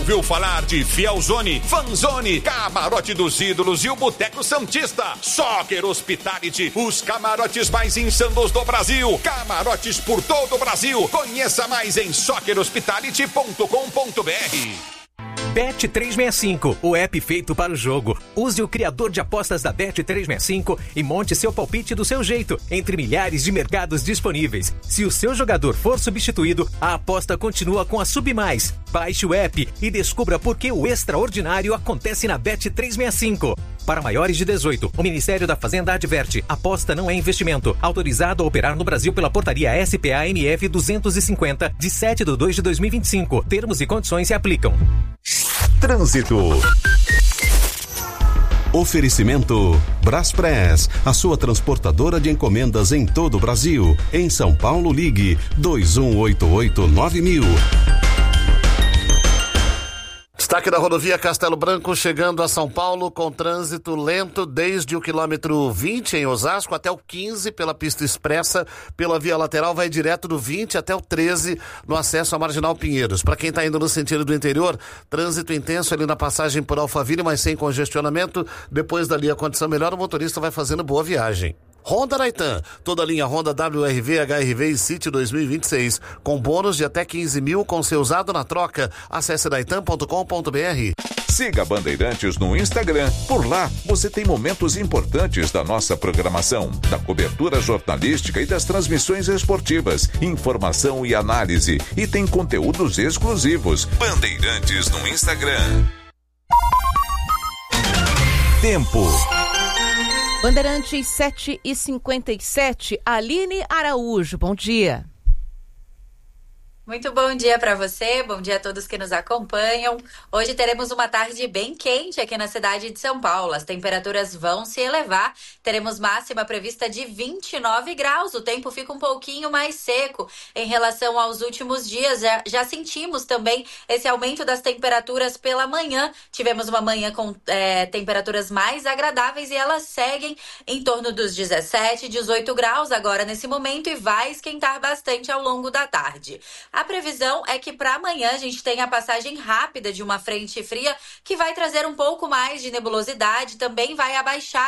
ouviu falar de Fielzone, Fanzone, Camarote dos Ídolos e o Boteco Santista? Soccer Hospitality, os camarotes mais insanos do Brasil. Camarotes por todo o Brasil. Conheça mais em soccerhospitality.com.br. Bet365, o app feito para o jogo. Use o criador de apostas da Bet365 e monte seu palpite do seu jeito, entre milhares de mercados disponíveis. Se o seu jogador for substituído, a aposta continua com a Submais. Baixe o app e descubra por que o extraordinário acontece na Bet365. Para maiores de 18, o Ministério da Fazenda adverte: aposta não é investimento. Autorizado a operar no Brasil pela portaria SPA-MF 250, de 7/2/2025. Termos e condições se aplicam. Trânsito. Oferecimento Braspress, a sua transportadora de encomendas em todo o Brasil. Em São Paulo, ligue 2188-9000. Destaque da rodovia Castelo Branco chegando a São Paulo com trânsito lento desde o quilômetro 20 em Osasco até o 15 pela pista expressa. Pela via lateral vai direto do 20 até o 13 no acesso à Marginal Pinheiros. Para quem está indo no sentido do interior, trânsito intenso ali na passagem por Alphaville, mas sem congestionamento. Depois dali a condição melhor, o motorista vai fazendo boa viagem. Honda Raitan, toda a linha Honda WRV, HRV e City 2026, com bônus de até 15 mil com seu usado na troca. Acesse raitan.com.br. Siga Bandeirantes no Instagram. Por lá, você tem momentos importantes da nossa programação, da cobertura jornalística e das transmissões esportivas, informação e análise. E tem conteúdos exclusivos. Bandeirantes no Instagram. Tempo. Bandeirantes 7h57, Aline Araújo, bom dia. Muito bom dia para você, bom dia a todos que nos acompanham. Hoje teremos uma tarde bem quente aqui na cidade de São Paulo. As temperaturas vão se elevar, teremos máxima prevista de 29 graus. O tempo fica um pouquinho mais seco em relação aos últimos dias. Já sentimos também esse aumento das temperaturas pela manhã. Tivemos uma manhã com temperaturas mais agradáveis e elas seguem em torno dos 17, 18 graus agora nesse momento e vai esquentar bastante ao longo da tarde. A previsão é que para amanhã a gente tenha a passagem rápida de uma frente fria que vai trazer um pouco mais de nebulosidade, também vai abaixar